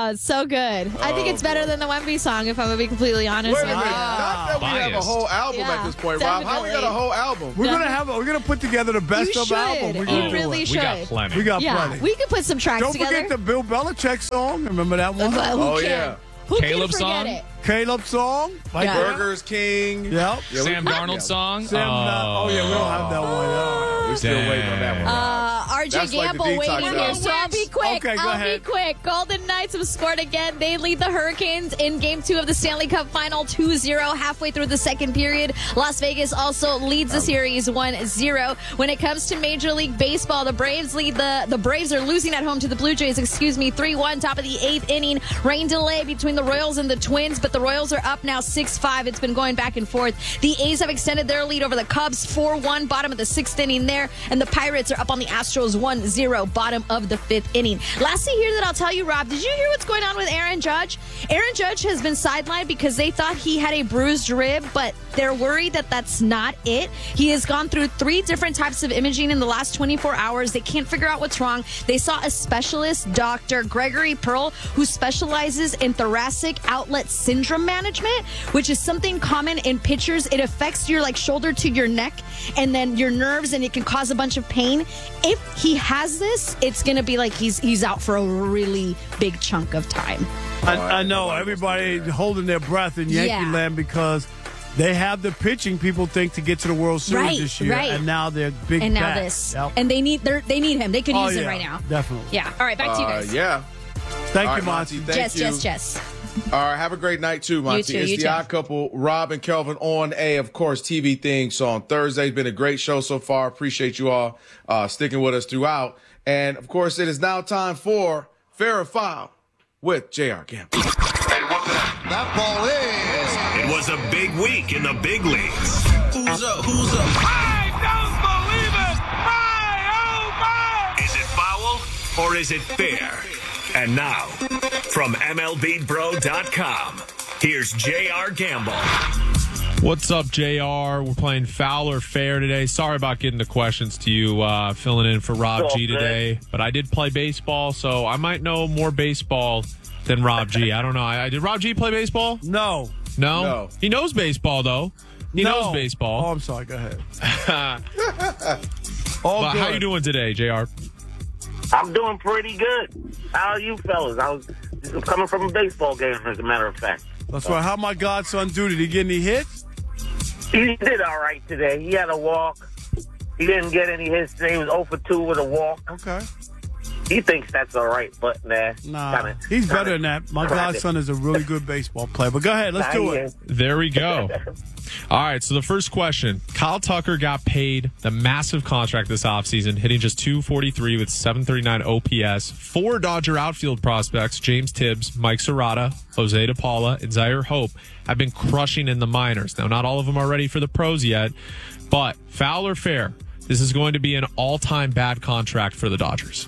it's so good. I think it's better than the Wemby song, if I'm going to be completely honest Wait a with minute. you. Not that we have a whole album at this point, Rob. How we got a whole album? We're gonna put together the best You of should. album. You really should. We got plenty. We got Yeah, plenty. we could put some tracks Don't together. forget the Bill Belichick song. Remember that one? Who can? Who Caleb can forget song? it? Caleb song. Like Yeah. that? Burgers King. Yep. Yeah, Sam Darnold song? Sam, we don't have that one. We're still waiting on that one. RJ That's like the Gamble detox waiting here, album. so I'll be quick. Okay, go ahead. Be quick. Golden Knights have scored again. They lead the Hurricanes in Game 2 of the Stanley Cup Final 2-0 halfway through the second period. Las Vegas also leads the series 1-0. When it comes to Major League Baseball, the Braves lead the Braves are losing at home to the Blue Jays, 3-1, top of the 8th inning. Rain delay between the Royals and the Twins, but the Royals are up now 6-5. It's been going back and forth. The A's have extended their lead over the Cubs 4-1, bottom of the 6th inning there, and the Pirates are up on the Astros 1-0, bottom of the 5th inning. Lastly here that I'll tell you, Rob, did you hear what's going on with Aaron Judge? Aaron Judge has been sidelined because they thought he had a bruised rib, but they're worried that that's not it. He has gone through 3 different types of imaging in the last 24 hours. They can't figure out what's wrong. They saw a specialist, Dr. Gregory Pearl, who specializes in thoracic outlet syndrome management, which is something common in pitchers. It affects your shoulder to your neck and then your nerves, and it can cause a bunch of pain. If he has this, it's going to be like he's out for a really big chunk of time. I know everybody holding their breath in Yankee land because they have the pitching people think to get to the World Series this year, and now they're big. And now bat. this, Yep. and they need him. They could use him right now. Definitely. Yeah. All right, back to you guys. Yeah. Thank All you, right, Monty. Thank you. Jess. All right, have a great night too, Monty. You too, It's the Odd Couple, Rob and Kelvin on of course, TV thing. So on Thursday, it's been a great show so far. Appreciate you all sticking with us throughout. And of course, it is now time for Fair or Foul with J.R. Gamble. That ball is. It was a big week in the big leagues. Who's up? I don't believe it! Is it foul or is it fair? And now, from MLBBro.com, here's J.R. Gamble. What's up, JR? We're playing foul or fair today. Sorry about getting the questions to you, filling in for Rob G today. But I did play baseball, so I might know more baseball than Rob G. I don't know. Did Rob G play baseball? No. No? He knows baseball, though. He knows baseball. Oh, I'm sorry. Go ahead. But how you doing today, JR? I'm doing pretty good. How are you fellas? I was just coming from a baseball game, as a matter of fact. That's right. How my godson do? Did he get any hits? He did all right today. He had a walk. He didn't get any hits today. He was 0 for 2 with a walk. Okay. He thinks that's all right, but nah. He's better than that. My godson is a really good baseball player. But go ahead. Let's do it. There we go. All right, so the first question. Kyle Tucker got paid the massive contract this offseason, hitting just .243 with .739 OPS. 4 Dodger outfield prospects, James Tibbs, Mike Serrata, Jose De Paula, and Zaire Hope, have been crushing in the minors. Now, not all of them are ready for the pros yet, but foul or fair, this is going to be an all-time bad contract for the Dodgers.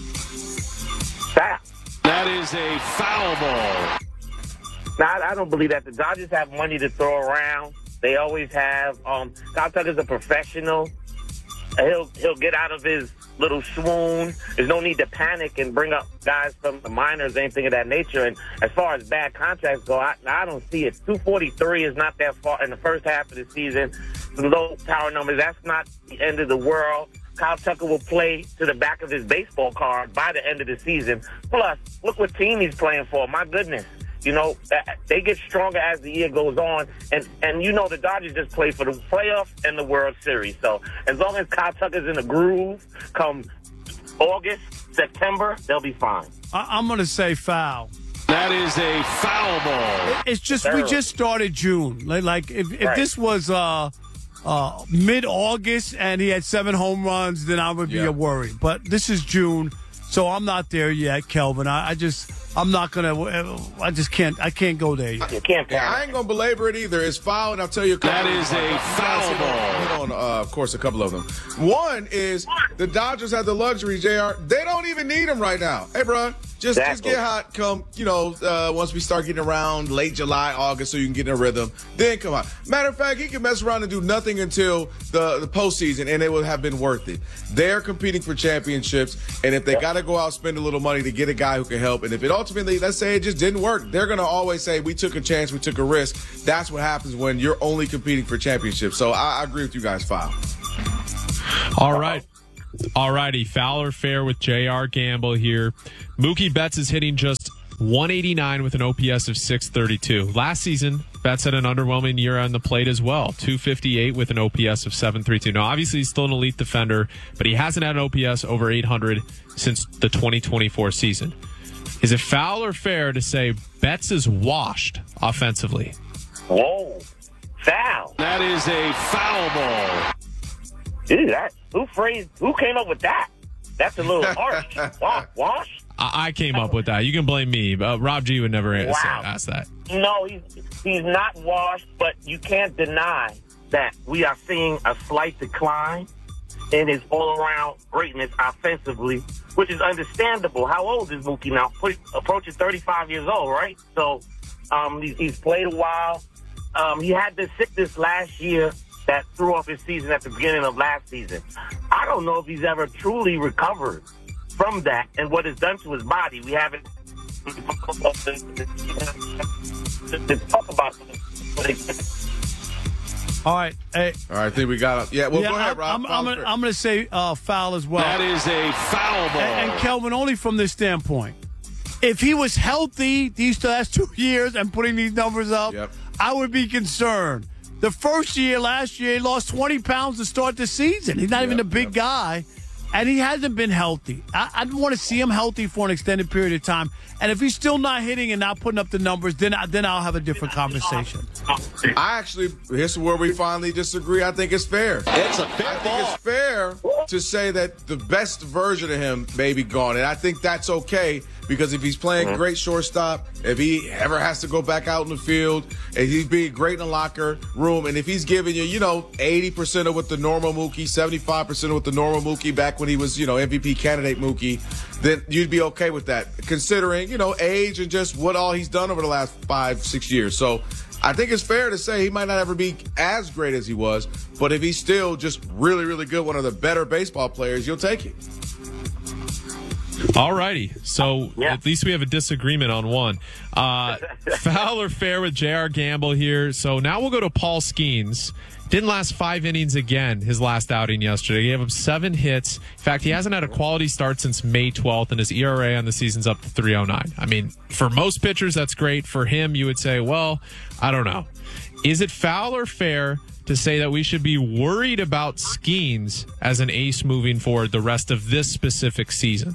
That is a foul ball. Nah, I don't believe that. The Dodgers have money to throw around. They always have. Kyle Tucker's a professional. He'll get out of his little swoon. There's no need to panic and bring up guys from the minors or anything of that nature. And as far as bad contracts go, I don't see it. 243 is not that far in the first half of the season. Some low power numbers. That's not the end of the world. Kyle Tucker will play to the back of his baseball card by the end of the season. Plus, look what team he's playing for. My goodness. You know, they get stronger as the year goes on. And you know, the Dodgers just play for the playoffs and the World Series. So as long as Kyle Tucker's in the groove, come August, September, they'll be fine. I'm going to say foul. That is a foul ball. It's just, we just started June. Like if this was mid-August and he had 7 home runs, then I would be a worry. But this is June, so I'm not there yet, Kelvin. I'm not going to – I can't go there yet. You can't panic. I ain't going to belabor it either. It's foul, and I'll tell you a couple. That is a foul ball. Hit on, of course, a couple of them. One is the Dodgers have the luxury, JR. They don't even need him right now. Hey, bro, Just get hot come, once we start getting around late July, August, so you can get in a rhythm. Then come on. Matter of fact, he can mess around and do nothing until the postseason, and it would have been worth it. They're competing for championships, and if they got to go out and spend a little money to get a guy who can help, and if it ultimately, let's say it just didn't work, they're going to always say, we took a chance, we took a risk. That's what happens when you're only competing for championships. So I agree with you guys, Foul. All right. All righty, foul or fair with J.R. Gamble here. Mookie Betts is hitting just 189 with an OPS of 632. Last season, Betts had an underwhelming year on the plate as well, 258 with an OPS of 732. Now, obviously, he's still an elite defender, but he hasn't had an OPS over 800 since the 2024 season. Is it foul or fair to say Betts is washed offensively? Whoa, foul. That is a foul ball. Dude, who came up with that? That's a little harsh. Wash? I came up with that. You can blame me. Rob G would never ask that. No, he's not washed, but you can't deny that we are seeing a slight decline in his all-around greatness offensively, which is understandable. How old is Mookie now? Approaching 35 years old, right? So he's played a while. He had this sickness last year that threw off his season at the beginning of last season. I don't know if he's ever truly recovered from that and what it's done to his body. We haven't talk about it. All right. Hey. All right, I think we got it. Yeah, well, go ahead, Rob. I'm going to say foul as well. That is a foul ball. And Kelvin, only from this standpoint. If he was healthy these last 2 years and putting these numbers up, I would be concerned. The first year, last year, he lost 20 pounds to start the season. He's not even a big guy, and he hasn't been healthy. I want to see him healthy for an extended period of time. And if he's still not hitting and not putting up the numbers, then I'll have a different conversation. Here's where we finally disagree. I think it's fair. It's a fair ball. It's fair to say that the best version of him may be gone, and I think that's okay. Because if he's playing great shortstop, if he ever has to go back out in the field, and he's being great in the locker room, and if he's giving you, 80% of what the normal Mookie, 75% of what the normal Mookie back when he was, MVP candidate Mookie, then you'd be okay with that, considering, age and just what all he's done over the last 5-6 years. So I think it's fair to say he might not ever be as great as he was, but if he's still just really, really good, one of the better baseball players, you'll take it. All righty. So at least we have a disagreement on one. Foul or fair with J.R. Gamble here. So now we'll go to Paul Skeens. Didn't last 5 innings again his last outing yesterday. He gave him 7 hits. In fact, he hasn't had a quality start since May 12th, and his ERA on the season's up to 3.09. I mean, for most pitchers, that's great. For him, you would say, well, I don't know. Is it foul or fair to say that we should be worried about Skeens as an ace moving forward the rest of this specific season?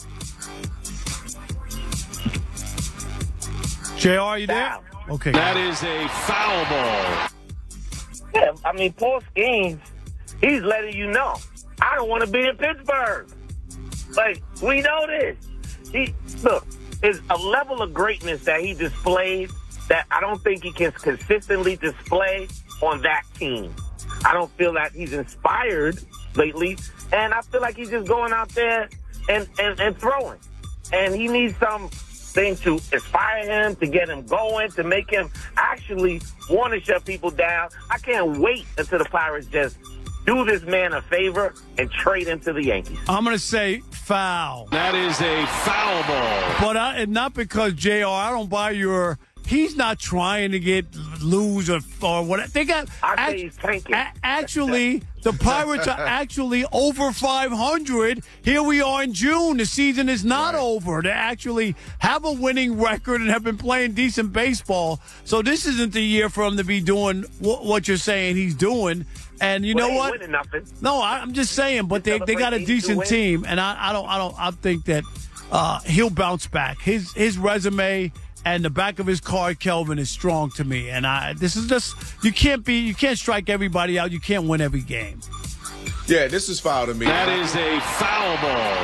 JR, are you there? Okay. That is a foul ball. Yeah, I mean, Paul Skeens, he's letting you know, I don't want to be in Pittsburgh. Like, we know this. Look, there's a level of greatness that he displayed that I don't think he can consistently display on that team. I don't feel that he's inspired lately, and I feel like he's just going out there and throwing. And he needs something to inspire him, to get him going, to make him actually want to shut people down. I can't wait until the Pirates just do this man a favor and trade him to the Yankees. I'm going to say foul. That is a foul ball. But and not because JR, I don't buy your. He's not trying to lose or what. They got. I say he's tanking. Actually, the Pirates are actually over 500. Here we are in June. The season is not over. They actually have a winning record and have been playing decent baseball. So this isn't the year for him to be doing what you're saying he's doing. And you know what? Winning nothing. No, I'm just saying. But they got a decent team, and I think that he'll bounce back. His resume. And the back of his card, Kelvin, is strong to me. And this is just you can't strike everybody out. You can't win every game. Yeah, this is foul to me. That is a foul ball.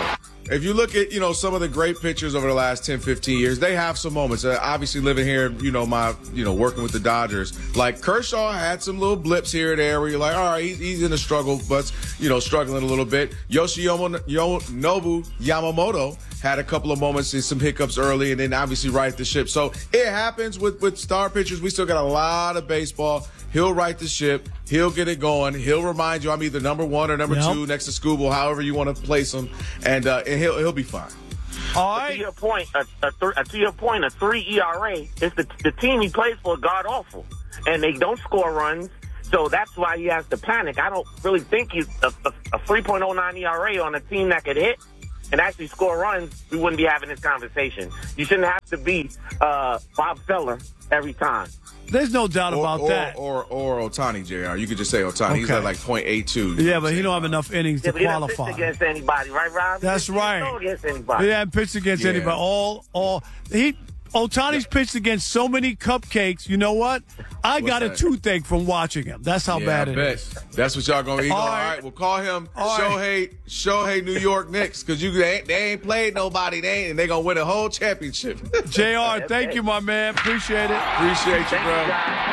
if you look at, some of the great pitchers over the last 10, 15 years, they have some moments. Obviously living here, working with the Dodgers, like Kershaw had some little blips here and there where you're like, all right, he's in a struggle, but, struggling a little bit. Yoshinobu Yamamoto had a couple of moments and some hiccups early and then obviously right the ship. So it happens with star pitchers. We still got a lot of baseball. He'll right the ship. He'll get it going. He'll remind you I'm either number 1 or number 2 next to Scooble, however you want to place him, and he'll be fine. All right. To your point, a 3 ERA is the team he plays for god awful, and they don't score runs. So that's why he has to panic. I don't really think he's a 3.09 ERA on a team that could hit and actually score runs. We wouldn't be having this conversation. You shouldn't have to be Bob Feller every time. There's no doubt about that. Or Ohtani, JR. You could just say Ohtani. Okay. He's at like .82. Yeah, but he don't have enough innings to qualify. He didn't pitch against anybody, right, Rob? That's right. He didn't against anybody. He hasn't pitched against anybody. Ohtani's pitched against so many cupcakes. You know what? I got a toothache from watching him. That's how bad it is. That's what y'all gonna eat. All right, we'll call him Shohei New York Knicks, because they ain't played nobody. They gonna win a whole championship. JR, thank you, my man. Appreciate it. Appreciate you, bro.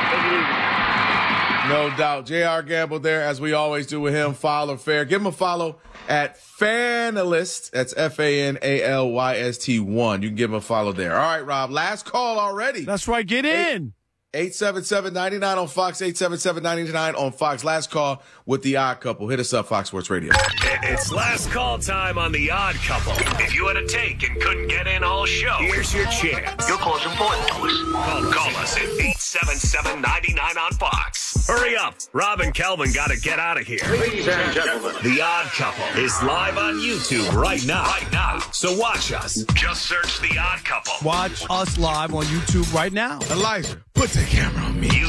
No doubt. JR Gamble there, as we always do with him. Foul or fair. Give him a follow at Fanalyst. That's FANALYST1. You can give him a follow there. All right, Rob. Last call already. That's right. Get in. 877-99 on Fox, 877-99 on Fox. Last call with The Odd Couple. Hit us up, Fox Sports Radio. It's last call time on The Odd Couple. If you had a take and couldn't get in all show, here's your chance. Your call's important to us. Call us at 877-99 on Fox. Hurry up. Rob and Kelvin got to get out of here. Ladies and gentlemen, The Odd Couple is live on YouTube right now. So watch us. Just search The Odd Couple. Watch us live on YouTube right now. Elijah, put the camera on me.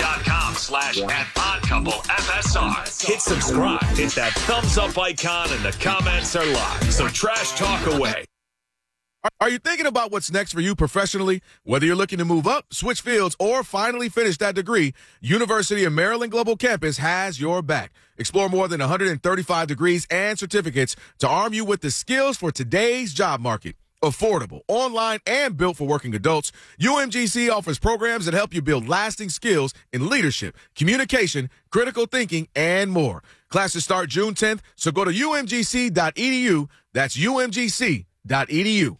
YouTube.com/@OddCoupleFSR. Hit subscribe. Hit that thumbs up icon and the comments are live. So trash talk away. Are you thinking about what's next for you professionally? Whether you're looking to move up, switch fields, or finally finish that degree, University of Maryland Global Campus has your back. Explore more than 135 degrees and certificates to arm you with the skills for today's job market. Affordable, online, and built for working adults, UMGC offers programs that help you build lasting skills in leadership, communication, critical thinking, and more. Classes start June 10th, so go to umgc.edu. That's umgc.edu.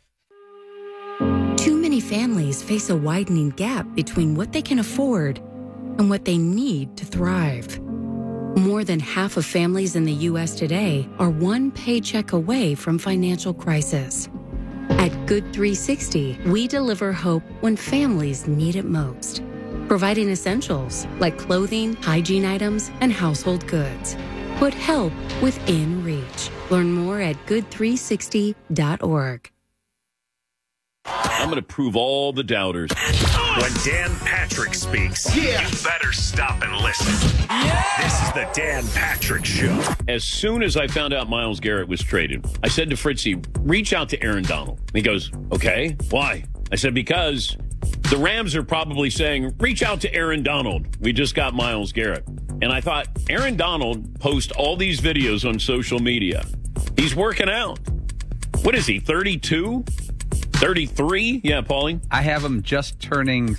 Too many families face a widening gap between what they can afford and what they need to thrive. More than half of families in the U.S. today are one paycheck away from financial crisis. At Good 360, we deliver hope when families need it most, providing essentials like clothing, hygiene items, and household goods. Put help within reach. Learn more at good360.org. I'm going to prove all the doubters. When Dan Patrick speaks, you better stop and listen. This is the Dan Patrick Show. As soon as I found out Myles Garrett was traded, I said to Fritzy, reach out to Aaron Donald. And he goes, okay, why? I said, because the Rams are probably saying, reach out to Aaron Donald. We just got Myles Garrett. And I thought, Aaron Donald posts all these videos on social media. He's working out. What is he, 32? 33? Yeah, Paulie? I have him just turning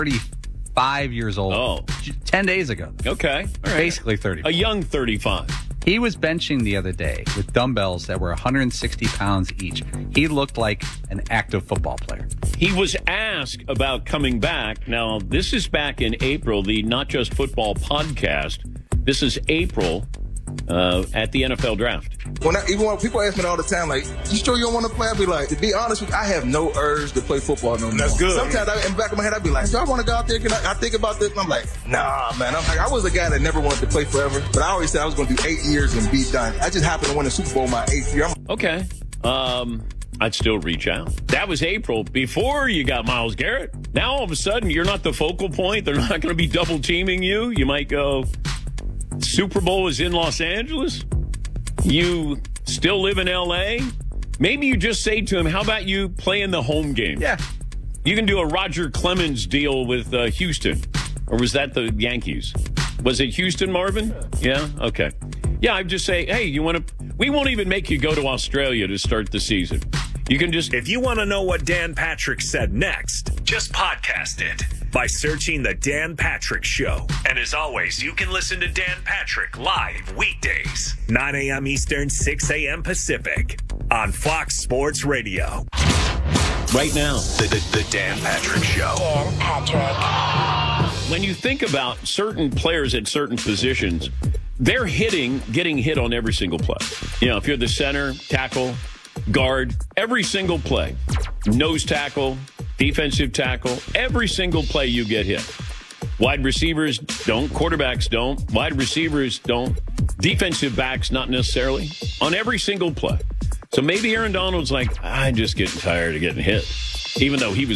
35 years old. Oh. 10 days ago. Okay. All right. Basically 35. A young 35. He was benching the other day with dumbbells that were 160 pounds each. He looked like an active football player. He was asked about coming back. Now, this is back in April, the Not Just Football podcast. This is April at the NFL draft. Even when people ask me all the time, like, you sure you don't want to play? I'd be like, to be honest with you, I have no urge to play football no more. That's good. Sometimes in the back of my head, I'd be like, do I want to go out there? I think about this, and I'm like, nah, man. I was a guy that never wanted to play forever, but I always said I was going to do 8 years and be done. I just happened to win the Super Bowl my 8th year. Okay. I'd still reach out. That was April, before you got Myles Garrett. Now, all of a sudden, you're not the focal point. They're not going to be double teaming you. You might go, Super Bowl is in Los Angeles. You still live in L.A.? Maybe you just say to him, how about you play in the home game? Yeah. You can do a Roger Clemens deal with Houston. Or was that the Yankees? Was it Houston, Marvin? Yeah? Okay. Yeah, I'd just say, hey, we won't even make you go to Australia to start the season. You can just... If you want to know what Dan Patrick said next, just podcast it by searching The Dan Patrick Show. And as always, you can listen to Dan Patrick live weekdays, 9 a.m. Eastern, 6 a.m. Pacific on Fox Sports Radio. Right now, The Dan Patrick Show. Dan Patrick. When you think about certain players at certain positions, they're getting hit on every single play. If you're the center, tackle, guard, every single play, nose tackle, defensive tackle, every single play you get hit. Wide receivers don't, quarterbacks don't, wide receivers don't, defensive backs not necessarily, on every single play. So maybe Aaron Donald's like, I'm just getting tired of getting hit, even though he was